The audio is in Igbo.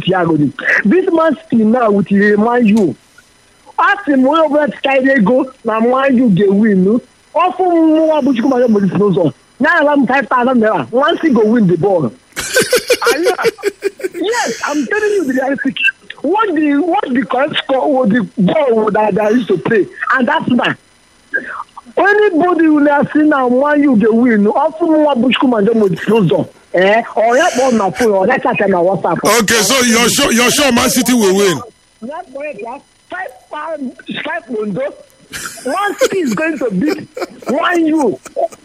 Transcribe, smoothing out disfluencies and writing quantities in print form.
Agodi. This man still now with Man U. Ask him where over Sky go, now Man U they win. No? Often more Abuchuku Manjomo disposal. Now I'm 5,000 naira. Once he go win the ball. Yes, I'm telling you the reality. What the correct score or the ball that I used to play, and that's that. Anybody will have seen now Man U they win. Often more Abuchuku Manjomo disposal. Or that on my phone or that chat on my WhatsApp. Okay, so you're sure Man City will win. That's correct, yeah. 5 windows. Man City is going to beat Man U.